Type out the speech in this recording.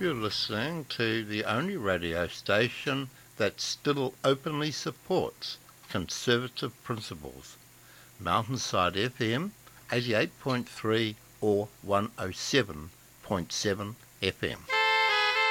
You're listening to the only radio station that still openly supports conservative principles. Mountainside FM 88.3 or 107.7 FM.